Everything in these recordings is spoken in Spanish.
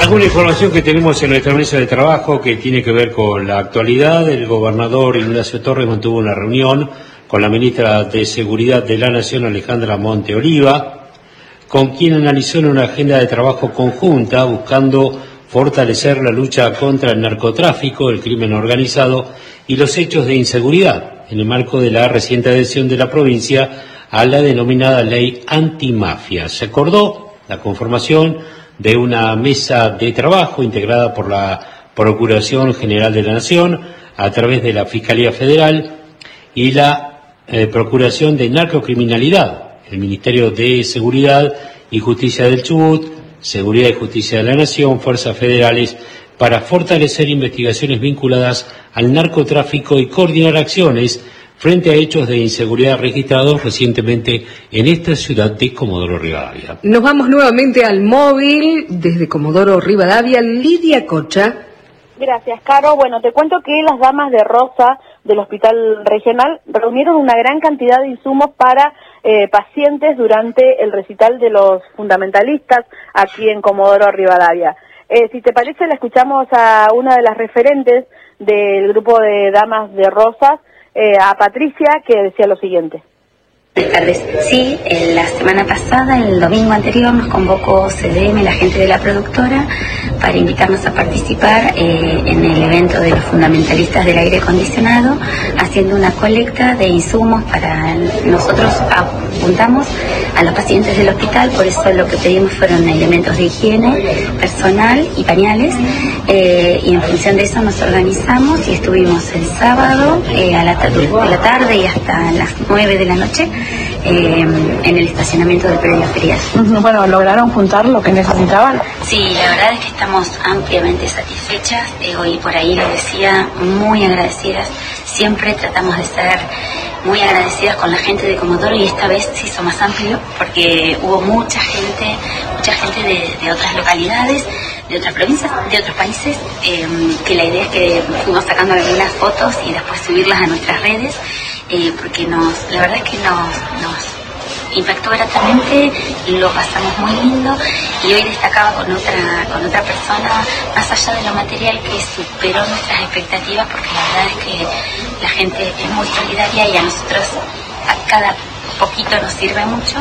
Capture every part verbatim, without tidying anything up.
Alguna información que tenemos en nuestra mesa de trabajo que tiene que ver con la actualidad. El gobernador Ignacio Torres mantuvo una reunión con la ministra de Seguridad de la Nación, Alejandra Monteoliva, con quien analizó en una agenda de trabajo conjunta buscando fortalecer la lucha contra el narcotráfico, el crimen organizado y los hechos de inseguridad, en el marco de la reciente adhesión de la provincia a la denominada Ley Antimafia. Se acordó la conformación de una mesa de trabajo integrada por la Procuración General de la Nación a través de la Fiscalía Federal y la eh, Procuración de Narcocriminalidad, el Ministerio de Seguridad y Justicia del Chubut, Seguridad y Justicia de la Nación, Fuerzas Federales, para fortalecer investigaciones vinculadas al narcotráfico y coordinar acciones frente a hechos de inseguridad registrados recientemente en esta ciudad de Comodoro Rivadavia. Nos vamos nuevamente al móvil desde Comodoro Rivadavia. Lidia Cocha. Gracias, Caro. Bueno, te cuento que las damas de Rosa del Hospital Regional reunieron una gran cantidad de insumos para eh, pacientes durante el recital de los fundamentalistas aquí en Comodoro Rivadavia. Eh, si te parece, la escuchamos a una de las referentes del grupo de damas de Rosas, eh, a Patricia, que decía lo siguiente. Buenas tardes. Sí, la semana pasada, el domingo anterior, nos convocó C D M, la gente de la productora, para invitarnos a participar eh, en el evento de los fundamentalistas del aire acondicionado, haciendo una colecta de insumos para nosotros. Apuntamos a los pacientes del hospital, por eso lo que pedimos fueron elementos de higiene personal y pañales, eh, y en función de eso nos organizamos y estuvimos el sábado eh, a la tarde, de la tarde y hasta las nueve de la noche Eh, en el estacionamiento del predio ferial. Bueno, ¿lograron juntar lo que necesitaban? Sí, la verdad es que estamos ampliamente satisfechas, eh, hoy por ahí lo decía, muy agradecidas. Siempre tratamos de ser muy agradecidas con la gente de Comodoro y esta vez se hizo más amplio porque hubo mucha gente, mucha gente de, de otras localidades, de otras provincias, de otros países, eh, que la idea es que fuimos sacando algunas fotos y después subirlas a nuestras redes. Eh, porque nos, la verdad es que nos, nos impactó gratamente, lo pasamos muy lindo y hoy destacaba con otra, con otra persona, más allá de lo material, que superó nuestras expectativas, porque la verdad es que la gente es muy solidaria y a nosotros a cada poquito nos sirve mucho.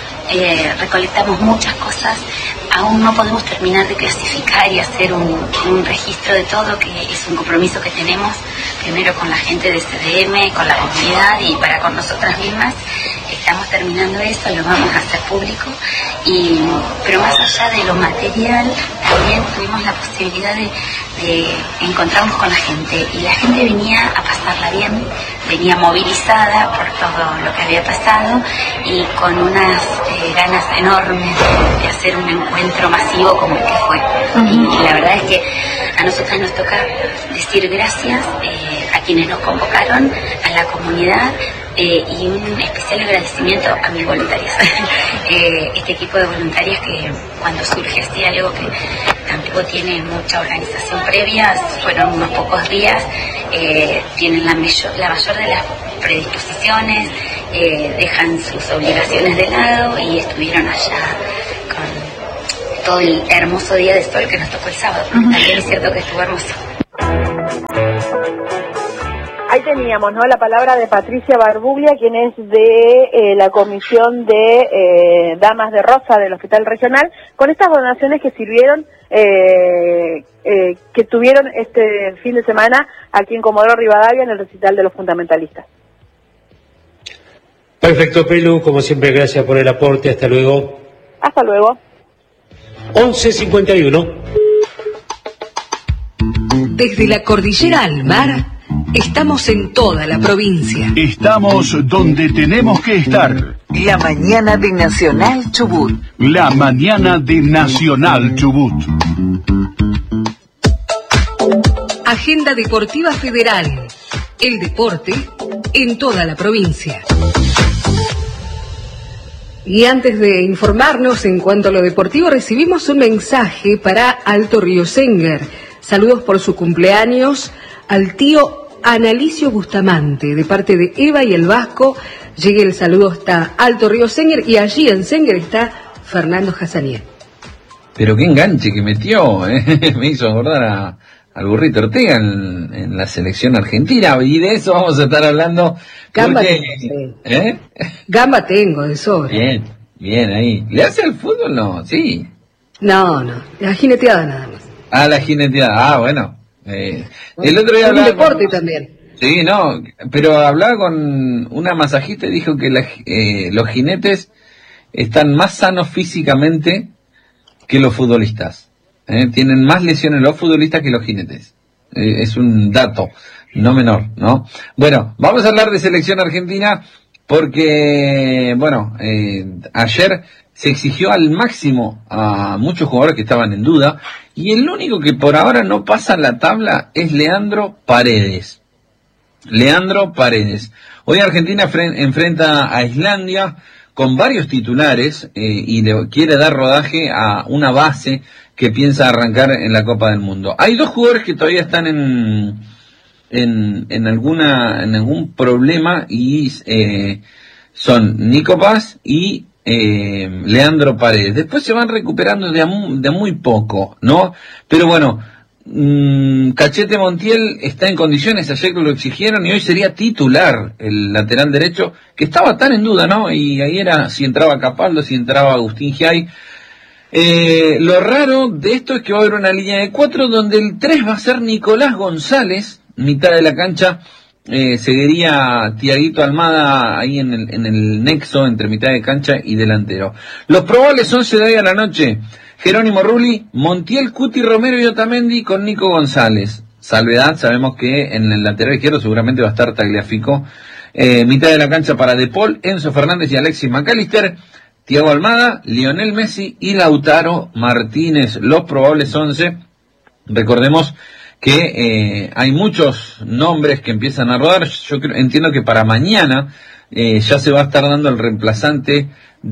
Eh, recolectamos muchas cosas, aún no podemos terminar de clasificar y hacer un, un registro de todo, que es un compromiso que tenemos primero con la gente de C D M, con la comunidad y para con nosotras mismas. Estamos terminando eso, lo vamos a hacer público, y, pero más allá de lo material, también tuvimos la posibilidad de, de encontrarnos con la gente, y la gente venía a pasarla bien, venía movilizada por todo lo que había pasado y con unas eh, ganas enormes de, de hacer un encuentro masivo como el que fue. Uh-huh. Y la verdad es que a nosotras nos toca decir gracias eh, a quienes nos convocaron, a la comunidad, eh, y un especial agradecimiento a mis voluntarias. eh, este equipo de voluntarias que cuando surge así algo que tampoco tiene mucha organización previa, fueron unos pocos días, eh, tienen la mayor, la mayor de las predisposiciones, eh, dejan sus obligaciones de lado y estuvieron allá con todo el hermoso día de sol que nos tocó el sábado. Uh-huh. También es cierto que estuvo hermoso. Ahí teníamos, ¿no?, la palabra de Patricia Barbuglia, quien es de eh, la comisión de eh, Damas de Rosa del Hospital Regional, con estas donaciones que sirvieron, eh, eh, que tuvieron este fin de semana aquí en Comodoro Rivadavia en el recital de los fundamentalistas. Perfecto, Pelu, como siempre, gracias por el aporte, hasta luego. Hasta luego. once cincuenta y uno. Desde la cordillera al mar, estamos en toda la provincia. Estamos donde tenemos que estar. La mañana de Nacional Chubut. La mañana de Nacional Chubut. Agenda Deportiva Federal. El deporte en toda la provincia. Y antes de informarnos en cuanto a lo deportivo, recibimos un mensaje para Alto Río Senguer. Saludos por su cumpleaños al tío Analicio Bustamante, de parte de Eva y el Vasco. Llegue el saludo hasta Alto Río Senguer, y allí en Senguer está Fernando Hassanier. Pero qué enganche que metió, ¿eh? Me hizo acordar a, al Burrito Ortega en, en la selección argentina, y de eso vamos a estar hablando. Gamba porque, tengo, ¿eh? Gamba tengo, de sobra. Bien, bien ahí. ¿Le hace al fútbol? No, sí. No, no, la jineteada nada más. Ah, la jineteada, ah, bueno. Eh, el otro día Es un hablaba deporte con, también. Sí, no, pero hablaba con una masajista y dijo que la, eh, los jinetes están más sanos físicamente que los futbolistas. ¿eh? Tienen más lesiones los futbolistas que los jinetes. Eh, es un dato no menor, ¿no? Bueno, vamos a hablar de selección argentina porque, bueno, eh, ayer se exigió al máximo a muchos jugadores que estaban en duda y el único que por ahora no pasa la tabla es Leandro Paredes. Leandro Paredes. Hoy Argentina fre- enfrenta a Islandia con varios titulares eh, y le quiere dar rodaje a una base que piensa arrancar en la Copa del Mundo. Hay dos jugadores que todavía están en en, en alguna en algún problema y eh, son Nico Paz y eh, Leandro Paredes. Después se van recuperando de a, mu- de a muy poco, ¿no? Pero bueno, mmm, Cachete Montiel está en condiciones, ayer que lo exigieron y hoy sería titular el lateral derecho, que estaba tan en duda, ¿no? Y ahí era si entraba Capaldo, si entraba Agustín Giay. Eh, lo raro de esto es que va a haber una línea de cuatro donde el tres va a ser Nicolás González, mitad de la cancha, eh, seguiría Tiaguito Almada ahí en el, en el nexo entre mitad de cancha y delantero. Los probables once de hoy a la noche: Jerónimo Rulli, Montiel, Cuti Romero y Otamendi con Nico González. Salvedad, sabemos que en el lateral izquierdo seguramente va a estar Tagliafico. Eh, mitad de la cancha para De Paul, Enzo Fernández y Alexis McAllister. Thiago Almada, Lionel Messi y Lautaro Martínez. Los probables once. Recordemos que eh, hay muchos nombres que empiezan a rodar. Yo creo, entiendo que para mañana eh, ya se va a estar dando el reemplazante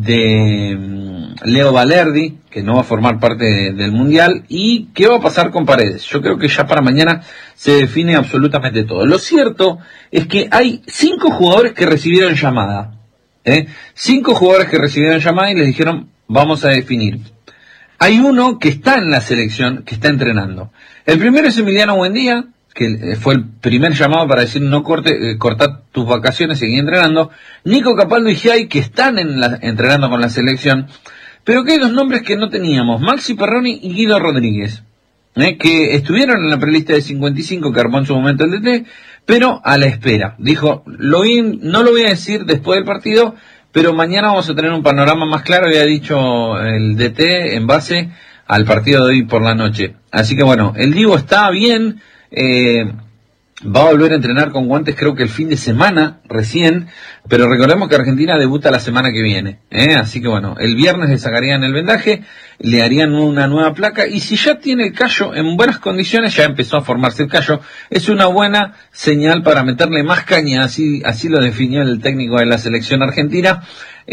de um, Leo Valerdi, que no va a formar parte de, del Mundial. ¿Y qué va a pasar con Paredes? Yo creo que ya para mañana se define absolutamente todo. Lo cierto es que hay cinco jugadores que recibieron llamada. ¿eh? Cinco jugadores que recibieron llamada y les dijeron, vamos a definir. Hay uno que está en la selección, que está entrenando. El primero es Emiliano Buendía, que fue el primer llamado para decir no corte, eh, cortad tus vacaciones, seguí entrenando. Nico Capaldo y Giay, que están en la, entrenando con la selección. Pero que hay dos nombres que no teníamos, Maxi Perroni y Guido Rodríguez, ¿eh? que estuvieron en la prelista de cincuenta y cinco que armó en su momento el D T, pero a la espera. Dijo, lo vi, no lo voy a decir después del partido, pero mañana vamos a tener un panorama más claro, había dicho el D T en base al partido de hoy por la noche. Así que bueno, el Divo está bien, eh, va a volver a entrenar con guantes creo que el fin de semana recién, pero recordemos que Argentina debuta la semana que viene, ¿eh? Así que bueno, el viernes le sacarían el vendaje, le harían una nueva placa y si ya tiene el callo en buenas condiciones, ya empezó a formarse el callo, es una buena señal para meterle más caña, así, así lo definió el técnico de la selección argentina,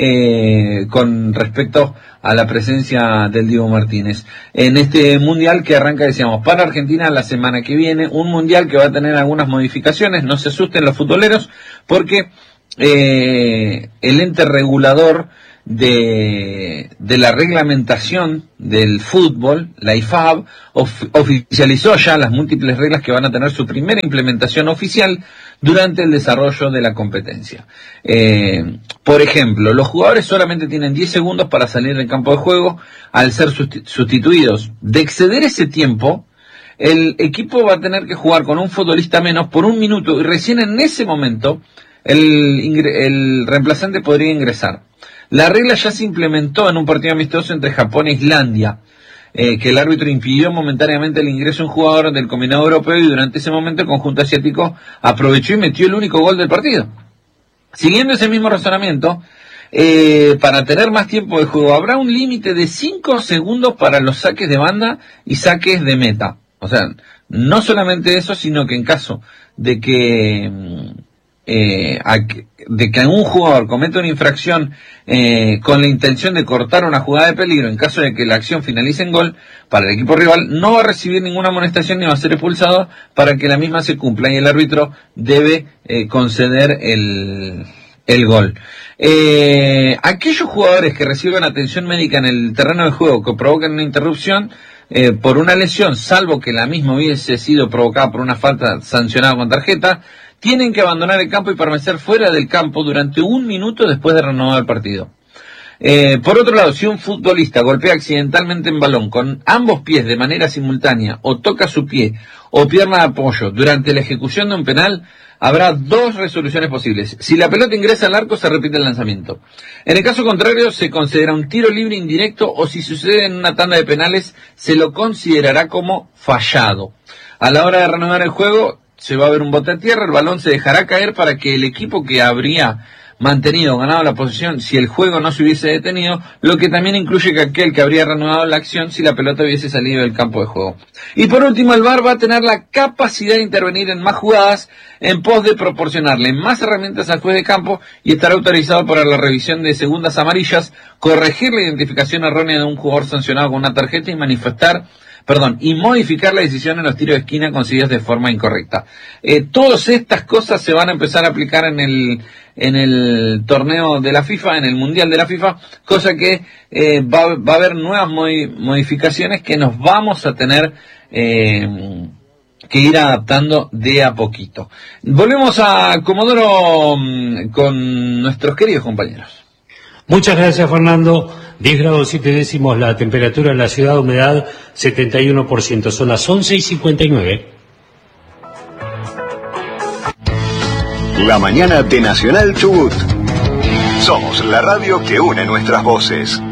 eh, con respecto a la presencia del Diego Martínez. En este mundial que arranca, decíamos, para Argentina la semana que viene, un mundial que va a tener algunas modificaciones, no se asusten los futboleros, porque eh, el ente regulador de, de la reglamentación del fútbol, la I F A B, of, oficializó ya las múltiples reglas que van a tener su primera implementación oficial durante el desarrollo de la competencia. Eh, por ejemplo, los jugadores solamente tienen diez segundos para salir del campo de juego al ser sustituidos. De exceder ese tiempo, el equipo va a tener que jugar con un futbolista menos por un minuto y recién en ese momento el, el reemplazante podría ingresar. La regla ya se implementó en un partido amistoso entre Japón e Islandia, eh, que el árbitro impidió momentáneamente el ingreso de un jugador del combinado europeo y durante ese momento el conjunto asiático aprovechó y metió el único gol del partido. Siguiendo ese mismo razonamiento, eh, para tener más tiempo de juego habrá un límite de cinco segundos para los saques de banda y saques de meta. O sea, no solamente eso, sino que en caso de que... Eh, a, de que algún jugador cometa una infracción eh, con la intención de cortar una jugada de peligro en caso de que la acción finalice en gol para el equipo rival, no va a recibir ninguna amonestación ni va a ser expulsado para que la misma se cumpla y el árbitro debe eh, conceder el, el gol. Eh, aquellos jugadores que reciban atención médica en el terreno de juego que provoquen una interrupción eh, por una lesión, salvo que la misma hubiese sido provocada por una falta sancionada con tarjeta, tienen que abandonar el campo y permanecer fuera del campo durante un minuto después de renovar el partido. Eh, por otro lado, si un futbolista golpea accidentalmente en balón con ambos pies de manera simultánea o toca su pie o pierna de apoyo durante la ejecución de un penal, habrá dos resoluciones posibles. Si la pelota ingresa al arco, se repite el lanzamiento. En el caso contrario, se considera un tiro libre indirecto o si sucede en una tanda de penales, se lo considerará como fallado. A la hora de renovar el juego, se va a ver un bote a tierra, el balón se dejará caer para que el equipo que habría mantenido o ganado la posesión si el juego no se hubiese detenido, lo que también incluye que aquel que habría reanudado la acción si la pelota hubiese salido del campo de juego. Y por último, el V A R va a tener la capacidad de intervenir en más jugadas en pos de proporcionarle más herramientas al juez de campo y estará autorizado para la revisión de segundas amarillas, corregir la identificación errónea de un jugador sancionado con una tarjeta y manifestar Perdón, y modificar la decisión en los tiros de esquina concedidos de forma incorrecta. Eh, todas estas cosas se van a empezar a aplicar en el en el torneo de la FIFA, en el Mundial de la FIFA, cosa que eh, va, va a haber nuevas modi- modificaciones que nos vamos a tener eh, que ir adaptando de a poquito. Volvemos a Comodoro mm, con nuestros queridos compañeros. Muchas gracias, Fernando. diez grados siete décimos la temperatura en la ciudad, humedad setenta y uno por ciento, son las once y cincuenta y nueve. La mañana de Nacional Chubut. Somos la radio que une nuestras voces.